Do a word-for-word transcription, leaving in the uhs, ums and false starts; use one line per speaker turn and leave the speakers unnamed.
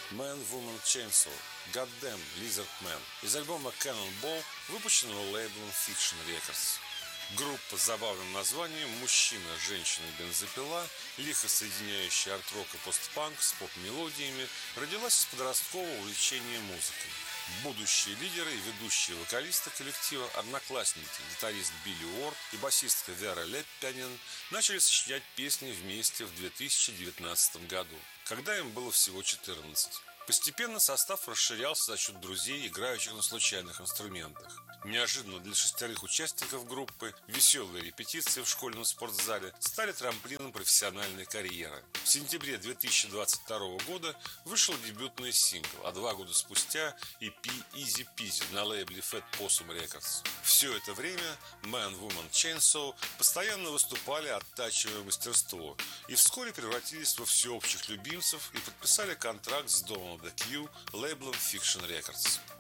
Man Woman Chainsaw, Goddamn Lizard Man из альбома Cannonball, выпущенного лейблом Fiction Records. Группа с забавным названием «Мужчина, женщина, бензопила», лихо соединяющая арт-рок и постпанк с поп-мелодиями, родилась из подросткового увлечения музыкой. Будущие лидеры и ведущие вокалисты коллектива, одноклассники, гитарист Билли Уорд и басистка Вера Леппянин начали сочинять песни вместе в две тысячи девятнадцатом году, когда им было всего четырнадцать. Постепенно состав расширялся за счет друзей, играющих на случайных инструментах. Неожиданно для шестерых участников группы веселые репетиции в школьном спортзале стали трамплином профессиональной карьеры. В сентябре две тысячи двадцать второго года вышел дебютный сингл, а два года спустя и пи Easy Peasy на лейбле Fat Possum Records. Все это время Man Woman Chainsaw постоянно выступали, оттачивая мастерство, и вскоре превратились во всеобщих любимцев и подписали контракт с домом The Q, лейблом Fiction Records.